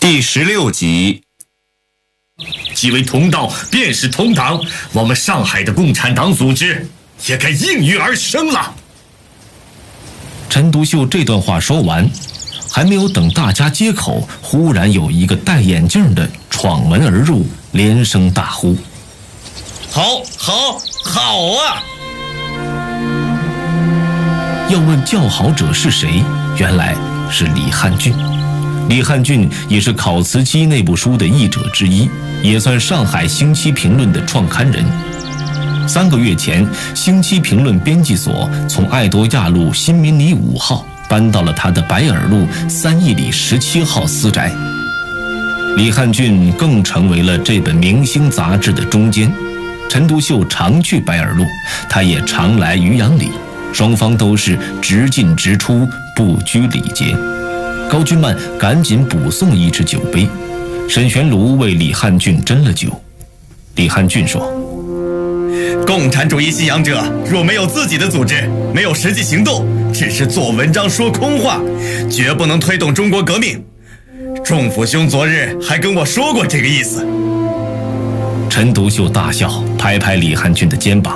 第16集。 既为同道，便是同党，我们上海的共产党组织也该应运而生了。 陈独秀这段话说完，还没有等大家接口，忽然有一个戴眼镜的闯门而入，连声大呼：“ 好，好，好啊！” 要问叫好者是谁，原来是李汉俊。李汉俊也是考茨基内部书的译者之一，也算上海星期评论的创刊人。3个月前，星期评论编辑所从爱多亚路新民里5号搬到了他的白尔路3义里17号私宅。李汉俊更成为了这本明星杂志的中坚。陈独秀常去白尔路，他也常来渔阳里，双方都是直进直出，不拘礼节。高君曼赶紧补送一只酒杯，沈玄庐为李汉俊斟了酒。李汉俊说：“ 共产主义信仰者若没有自己的组织，没有实际行动，只是做文章说空话，绝不能推动中国革命。仲甫兄昨日还跟我说过这个意思。” 陈独秀大笑，拍拍李汉俊的肩膀：“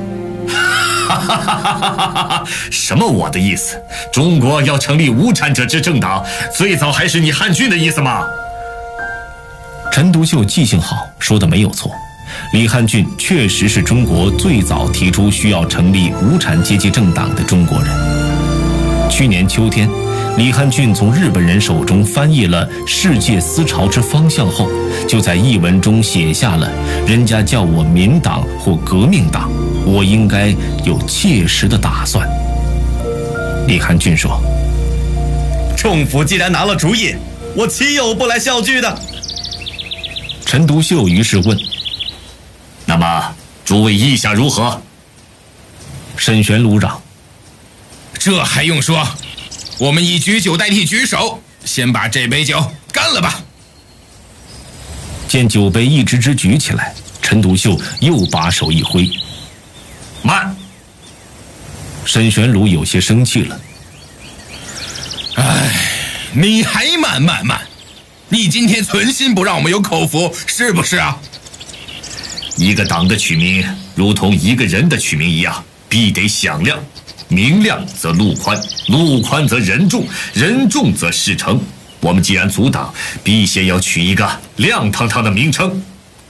什么我的意思？中国要成立无产者之政党，最早还是你汉俊的意思吗？” 陈独秀记性好，说的没有错。李汉俊确实是中国最早提出需要成立无产阶级政党的中国人。去年秋天，李汉俊从日本人手中翻译了《世界思潮之方向》后，就在译文中写下了“人家叫我民党或革命党，我应该有切实的打算。”李汉俊说：“ 仲甫既然拿了主意，我岂有不来效聚的？” 陈独秀于是问：“ 那么诸位意下如何？” 沈玄庐嚷：“ 这还用说？我们以举酒代替举手，先把这杯酒干了吧。” 见酒杯一只只举起来，陈独秀又把手一挥：“ 慢！” 沈玄庐有些生气了：“ 哎，你还慢！你今天存心不让我们有口福，是不是啊？” 一个党的取名，如同一个人的取名一样，必得响亮。明亮则路宽，路宽则人众，人众则事成。我们既然组党，必先要取一个亮堂堂的名称。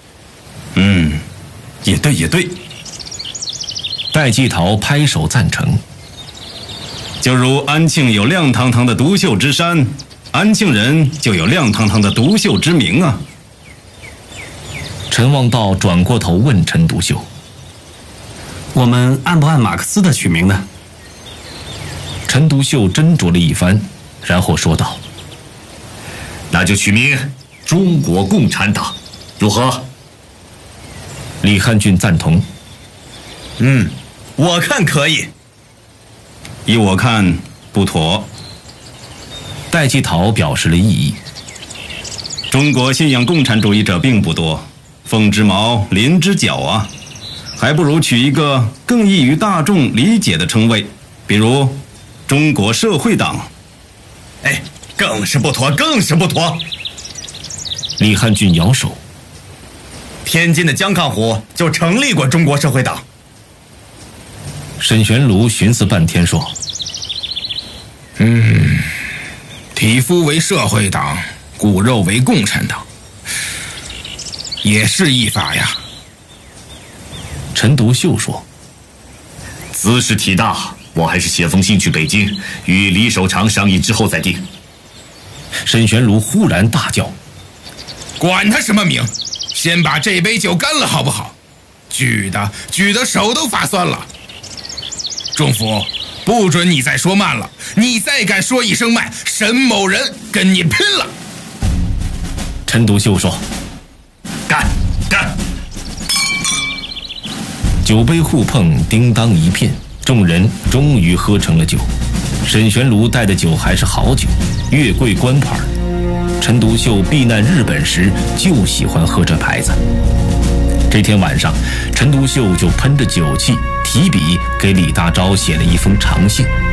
也对。 戴季陶拍手赞成。 就如安庆有亮堂堂的独秀之山，安庆人就有亮堂堂的独秀之名啊。 陈望道转过头问陈独秀：“ 我们按不按马克思的取名呢？” 陈独秀斟酌了一番，然后说道：“ 那就取名中国共产党，如何？” 李汉俊赞同：“ 我看可以。” 依我看不妥。 戴季陶表示了异议：“ 中国信仰共产主义者并不多，凤之毛麟之角啊，还不如取一个更易于大众理解的称谓，比如中国社会党。” 哎，更是不妥。 李汉俊摇手：“ 天津的江抗虎就成立过中国社会党。” 沈玄庐寻思半天说：“ 体肤为社会党，骨肉为共产党，也是一法呀。” 陈独秀说：“ 兹事体大，我还是写封信去北京，与李守常商议之后再定。” 沈玄庐忽然大叫：“ 管他什么名，先把这杯酒干了好不好？举的手都发酸了。仲甫，不准你再说慢了，你再敢说一声慢，沈某人跟你拼了！” 陈独秀说：“ 干！” 酒杯互碰，叮当一片，众人终于喝成了酒。沈玄庐带的酒还是好酒，月桂官牌。陈独秀避难日本时就喜欢喝这牌子。这天晚上，陈独秀就喷着酒气，提笔给李大钊写了一封长信。